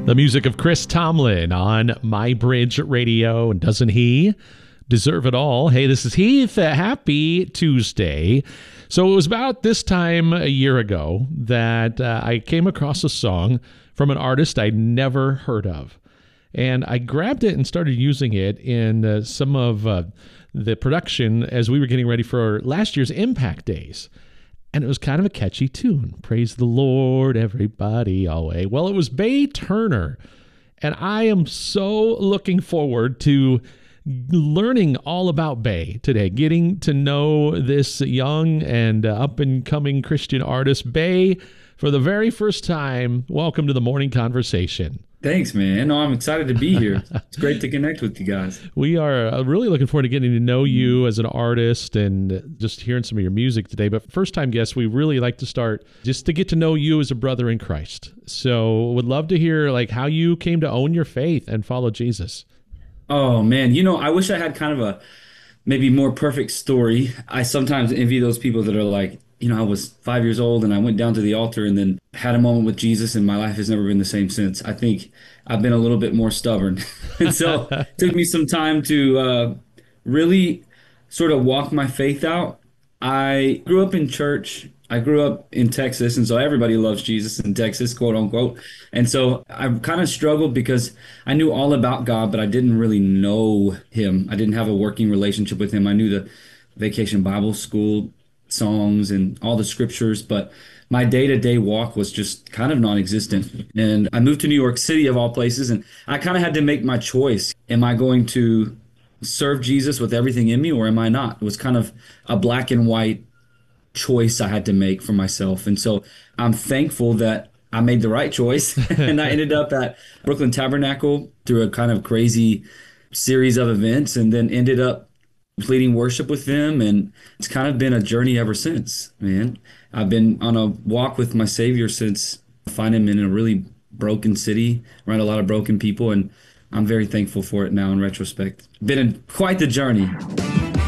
The music of Chris Tomlin on My Bridge Radio. And doesn't he deserve it all? Hey, this is Heath. Happy Tuesday. So it was about this time a year ago that I came across a song from an artist I'd never heard of. And I grabbed it and started using it in some of the production as we were getting ready for last year's Impact Days. And it was kind of a catchy tune. Praise the Lord, everybody, always. Well, it was Bae Turner. And I am so looking forward to learning all about Bae today, getting to know this young and up-and-coming Christian artist. Bae, for the very first time, welcome to the Morning Conversation. Thanks, man. No, I'm excited to be here. It's great to connect with you guys. We are really looking forward to getting to know you as an artist and just hearing some of your music today. But first time guests, we really like to start just to get to know you as a brother in Christ. So would love to hear like how you came to own your faith and follow Jesus. Oh, man. I wish I had kind of a maybe more perfect story. I sometimes envy those people that are like, I was 5 years old and I went down to the altar and then had a moment with Jesus and my life has never been the same since. I think I've been a little bit more stubborn. And so it took me some time to really sort of walk my faith out. I grew up in church. I grew up in Texas, and so everybody loves Jesus in Texas, quote unquote. And so I kind of struggled because I knew all about God, but I didn't really know him. I didn't have a working relationship with him. I knew the Vacation Bible School songs and all the scriptures, but my day-to-day walk was just kind of non-existent. And I moved to New York City of all places, and I kind of had to make my choice. Am I going to serve Jesus with everything in me, or am I not? It was kind of a black and white choice I had to make for myself. And so I'm thankful that I made the right choice. And I ended up at Brooklyn Tabernacle through a kind of crazy series of events, and then ended up leading worship with them, and it's kind of been a journey ever since, man. I've been on a walk with my Savior since finding him in a really broken city, around a lot of broken people, and I'm very thankful for it now in retrospect. Been quite the journey.